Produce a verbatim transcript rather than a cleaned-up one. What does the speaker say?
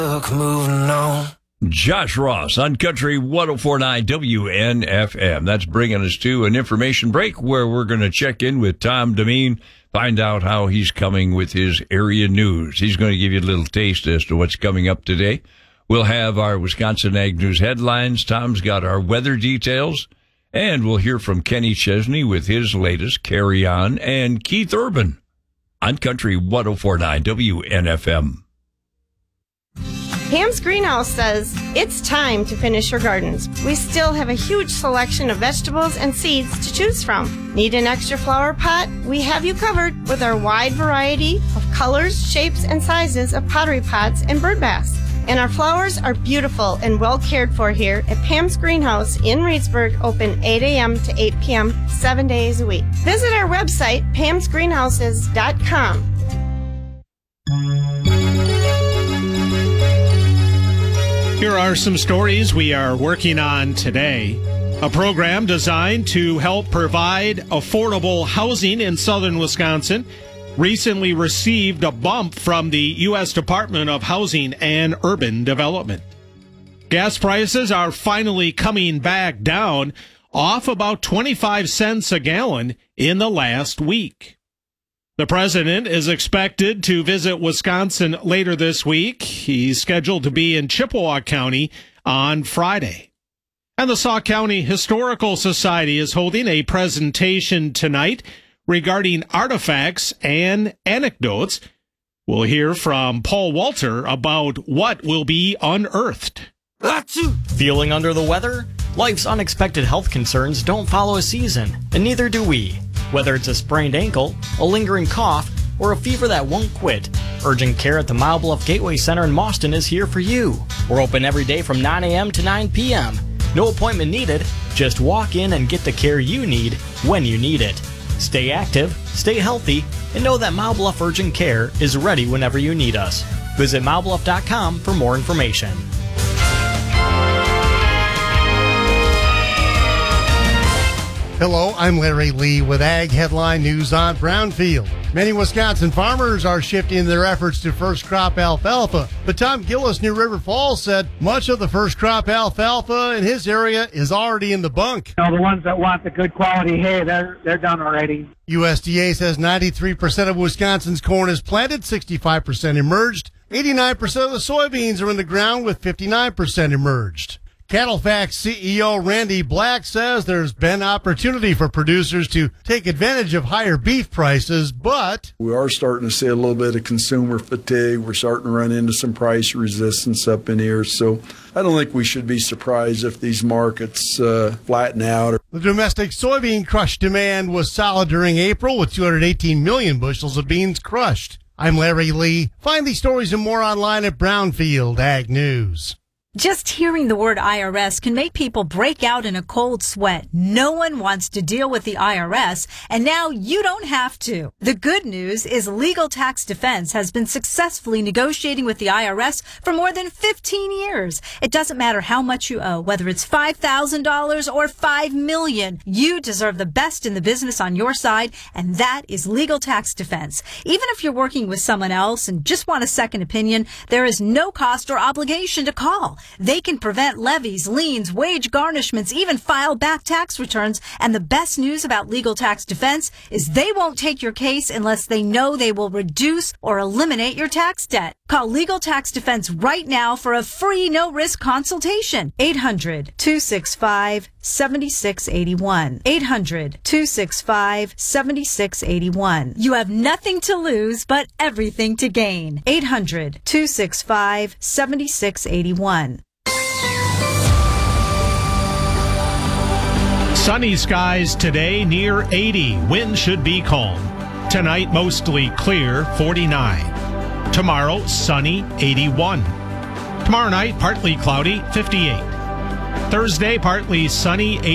Look, moving on. Josh Ross on Country one oh four point nine W N F M. That's bringing us to an information break where we're going to check in with Tom Demeen, find out how he's coming with his area news. He's going to give you a little taste as to what's coming up today. We'll have our Wisconsin Ag News headlines. Tom's got our weather details. And we'll hear from Kenny Chesney with his latest Carry On and Keith Urban on Country one oh four point nine W N F M. Pam's Greenhouse says it's time to finish your gardens. We still have a huge selection of vegetables and seeds to choose from. Need an extra flower pot? We have you covered with our wide variety of colors, shapes, and sizes of pottery pots and bird baths. And our flowers are beautiful and well cared for here at Pam's Greenhouse in Reedsburg, open eight a.m. to eight p.m., seven days a week. Visit our website, pams greenhouses dot com. Here are some stories we are working on today. A program designed to help provide affordable housing in southern Wisconsin recently received a bump from the U S Department of Housing and Urban Development. Gas prices are finally coming back down, off about twenty-five cents a gallon in the last week. The president is expected to visit Wisconsin later this week. He's scheduled to be in Chippewa County on Friday. And the Sauk County Historical Society is holding a presentation tonight regarding artifacts and anecdotes. We'll hear from Paul Walter about what will be unearthed. Feeling under the weather? Life's unexpected health concerns don't follow a season, and neither do we. Whether it's a sprained ankle, a lingering cough, or a fever that won't quit, urgent care at the Mile Bluff Gateway Center in Mauston is here for you. We're open every day from nine a.m. to nine p.m. No appointment needed. Just walk in and get the care you need when you need it. Stay active, stay healthy, and know that Mile Bluff Urgent Care is ready whenever you need us. Visit mile bluff dot com for more information. Hello, I'm Larry Lee with Ag Headline News on Brownfield. Many Wisconsin farmers are shifting their efforts to first crop alfalfa, but Tom Gillis, New River Falls, said much of the first crop alfalfa in his area is already in the bunk. You know, the ones that want the good quality hay, they're, they're done already. U S D A says ninety-three percent of Wisconsin's corn is planted, sixty-five percent emerged, eighty-nine percent of the soybeans are in the ground with fifty-nine percent emerged. CattleFax C E O Randy Black says there's been opportunity for producers to take advantage of higher beef prices, but we are starting to see a little bit of consumer fatigue. We're starting to run into some price resistance up in here, so I don't think we should be surprised if these markets uh, flatten out. The domestic soybean crush demand was solid during April with two hundred eighteen million bushels of beans crushed. I'm Larry Lee. Find these stories and more online at Brownfield Ag News. Just hearing the word I R S can make people break out in a cold sweat. No one wants to deal with the I R S, and now you don't have to. The good news is Legal Tax Defense has been successfully negotiating with the I R S for more than fifteen years. It doesn't matter how much you owe, whether it's five thousand dollars or five million dollars. You deserve the best in the business on your side, and that is Legal Tax Defense. Even if you're working with someone else and just want a second opinion, there is no cost or obligation to call. They can prevent levies, liens, wage garnishments, even file back tax returns. And the best news about Legal Tax Defense is they won't take your case unless they know they will reduce or eliminate your tax debt. Call Legal Tax Defense right now for a free no-risk consultation. eight hundred, two six five, seven six eight one. eight hundred, two six five, seven six eight one. You have nothing to lose but everything to gain. eight hundred, two six five, seven six eight one. Sunny skies today, near eighty. Wind should be calm. Tonight, mostly clear, forty-nine. Tomorrow, sunny, eighty-one. Tomorrow night, partly cloudy, fifty-eight. Thursday, partly sunny,